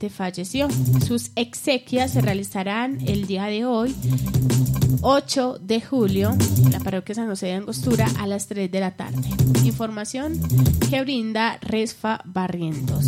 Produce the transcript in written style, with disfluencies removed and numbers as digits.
lamentablemente falleció. Sus exequias se realizarán el día de hoy, 8 de julio, en la parroquia San José de Angostura a las 3 de la tarde. Información que brinda Resfa Barrientos.